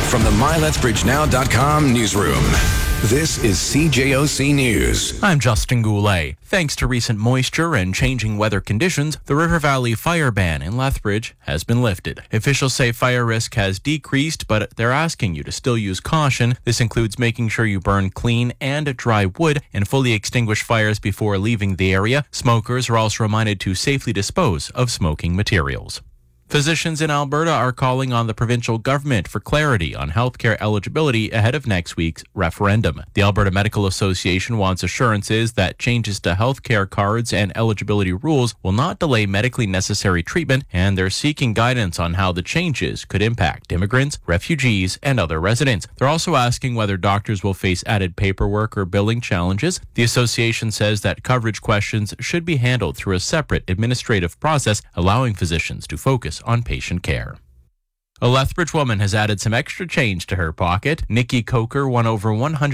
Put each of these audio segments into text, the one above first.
From the MyLetsBridgeNow.com newsroom, this is CJOC News. I'm Justin Goulet. Thanks to recent moisture and changing weather conditions, the River Valley fire ban in Lethbridge has been lifted. Officials say fire risk has decreased, but they're asking you to still use caution. This includes making sure you burn clean and dry wood and fully extinguish fires before leaving the area. Smokers are also reminded to safely dispose of smoking materials. Physicians in Alberta are calling on the provincial government for clarity on healthcare eligibility ahead of next week's referendum. The Alberta Medical Association wants assurances that changes to healthcare cards and eligibility rules will not delay medically necessary treatment, and they're seeking guidance on how the changes could impact immigrants, refugees, and other residents. They're also asking whether doctors will face added paperwork or billing challenges. The association says that coverage questions should be handled through a separate administrative process, allowing physicians to focus on patient care. A Lethbridge woman has added some extra change to her pocket. Nikki Coker won over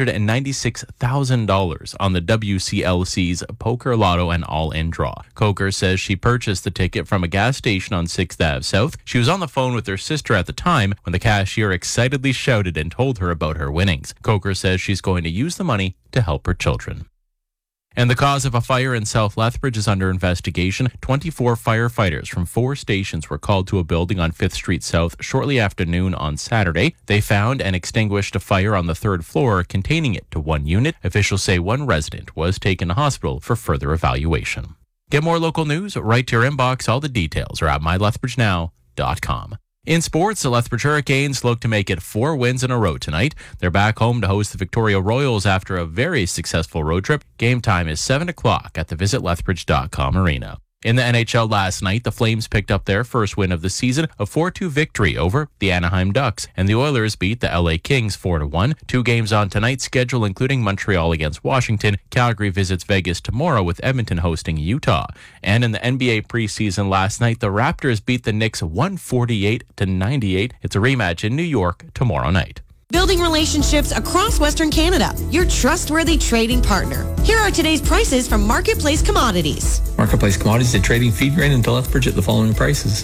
$196,000 on the WCLC's Poker Lotto and All-In draw. Coker says she purchased the ticket from a gas station on 6th Ave South. She was on the phone with her sister at the time when the cashier excitedly shouted and told her about her winnings. Coker says she's going to use the money to help her children. And the cause of a fire in South Lethbridge is under investigation. 24 firefighters from 4 stations were called to a building on 5th Street South shortly after noon on Saturday. They found and extinguished a fire on the 3rd floor containing it to 1 unit. Officials say 1 resident was taken to hospital for further evaluation. Get more local news right to your inbox. All the details are at MyLethbridgeNow.com. In sports, the Lethbridge Hurricanes look to make it 4 wins in a row tonight. They're back home to host the Victoria Royals after a very successful road trip. Game time is 7 o'clock at the VisitLethbridge.com arena. In the NHL last night, the Flames picked up their first win of the season, a 4-2 victory over the Anaheim Ducks, and the Oilers beat the LA Kings 4-1. 2 games on tonight's schedule, including Montreal against Washington. Calgary visits Vegas tomorrow with Edmonton hosting Utah. And in the NBA preseason last night, the Raptors beat the Knicks 148-98. It's a rematch in New York tomorrow night. Building relationships across Western Canada, your trustworthy trading partner. Here are today's prices from Marketplace Commodities. Marketplace Commodities, the trading feed grain into Lethbridge at the following prices.